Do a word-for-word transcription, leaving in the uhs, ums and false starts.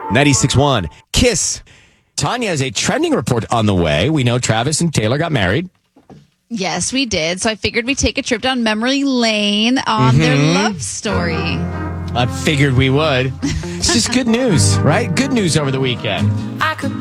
ninety-six point one Kiss. Tanya has a trending report on the way. We know Travis and Taylor got married. Yes, we did. So I figured we'd take a trip down memory lane on mm-hmm. their love story. I figured we would. It's just good news, right? Good news over the weekend. I could